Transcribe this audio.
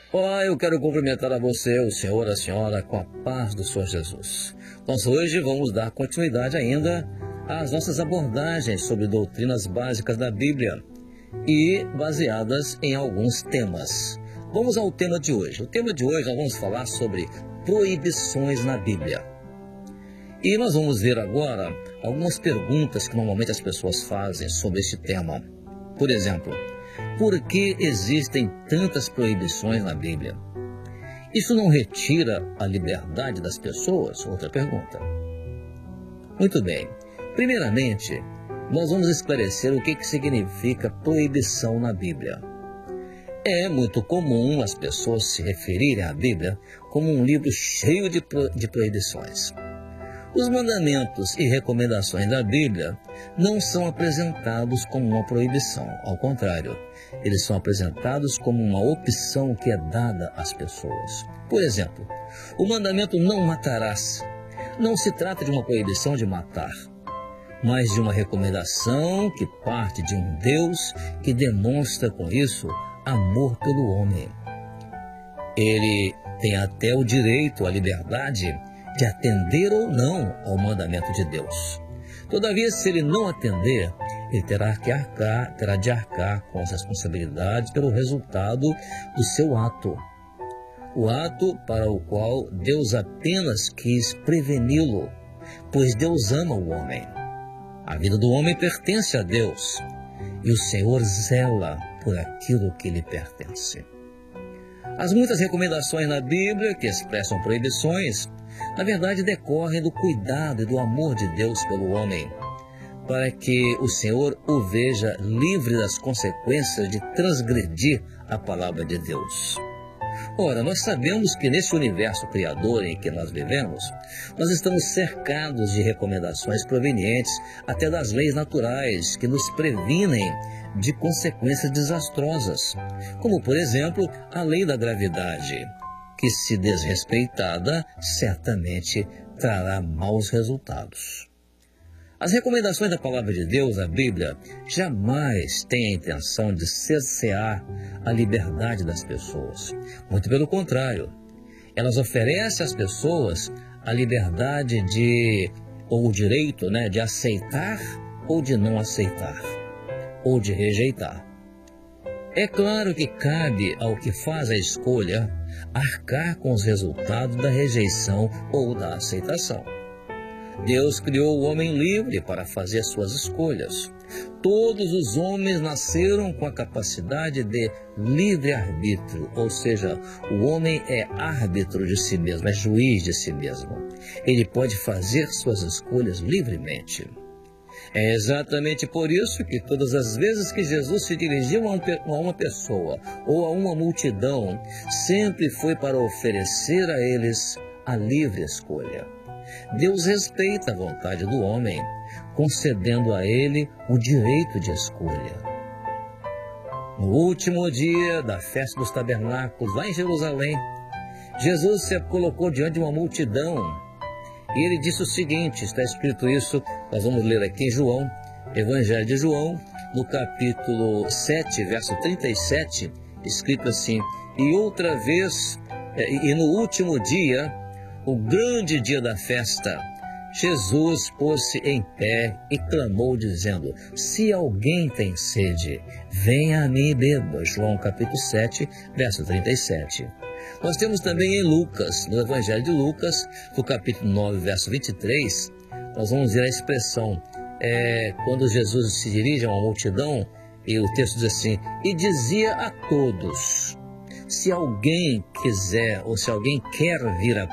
Olá, eu quero cumprimentar a você, o senhor, a senhora, com a paz do Senhor Jesus. Nós hoje vamos dar continuidade ainda às nossas abordagens sobre doutrinas básicas da Bíblia e baseadas em alguns temas. Vamos ao tema de hoje. O tema de hoje nós vamos falar sobre proibições na Bíblia. E nós vamos ver agora algumas perguntas que normalmente as pessoas fazem sobre este tema. Por exemplo, por que existem tantas proibições na Bíblia? Isso não retira a liberdade das pessoas? Outra pergunta. Muito bem. Primeiramente, nós vamos esclarecer o que significa proibição na Bíblia. É muito comum as pessoas se referirem à Bíblia como um livro cheio de proibições. Os mandamentos e recomendações da Bíblia não são apresentados como uma proibição. Ao contrário, eles são apresentados como uma opção que é dada às pessoas. Por exemplo, o mandamento não matarás não se trata de uma proibição de matar, mas de uma recomendação que parte de um Deus que demonstra com isso amor pelo homem. Ele tem até o direito à liberdade de atender ou não ao mandamento de Deus. Todavia, se ele não atender, ele terá de arcar com as responsabilidades pelo resultado do seu ato. O ato para o qual Deus apenas quis preveni-lo, pois Deus ama o homem. A vida do homem pertence a Deus, e o Senhor zela por aquilo que lhe pertence. As muitas recomendações na Bíblia que expressam proibições, na verdade decorrem do cuidado e do amor de Deus pelo homem, para que o Senhor o veja livre das consequências de transgredir a palavra de Deus. Ora, nós sabemos que nesse universo criador em que nós vivemos, nós estamos cercados de recomendações provenientes até das leis naturais que nos previnem de consequências desastrosas, como, por exemplo, a lei da gravidade, que, se desrespeitada, certamente trará maus resultados. As recomendações da palavra de Deus, a Bíblia, jamais têm a intenção de cercear a liberdade das pessoas. Muito pelo contrário, elas oferecem às pessoas a liberdade ou o direito, de aceitar ou de não aceitar, ou de rejeitar. É claro que cabe ao que faz a escolha arcar com os resultados da rejeição ou da aceitação. Deus criou o homem livre para fazer suas escolhas. Todos os homens nasceram com a capacidade de livre-arbítrio, ou seja, o homem é árbitro de si mesmo, é juiz de si mesmo. Ele pode fazer suas escolhas livremente. É exatamente por isso que todas as vezes que Jesus se dirigiu a uma pessoa ou a uma multidão, sempre foi para oferecer a eles a livre escolha. Deus respeita a vontade do homem, concedendo a ele o direito de escolha. No último dia da festa dos tabernáculos, lá em Jerusalém, Jesus se colocou diante de uma multidão e ele disse o seguinte, está escrito isso, nós vamos ler aqui em João, Evangelho de João, no capítulo 7, verso 37, escrito assim: e outra vez, e no último dia, o grande dia da festa, Jesus pôs-se em pé e clamou dizendo: se alguém tem sede, venha a mim e beba. João capítulo 7, verso 37. Nós temos também em Lucas, no Evangelho de Lucas, no capítulo 9, verso 23, nós vamos ver a expressão, quando Jesus se dirige a uma multidão, e o texto diz assim: e dizia a todos, se alguém quiser ou se alguém quer vir a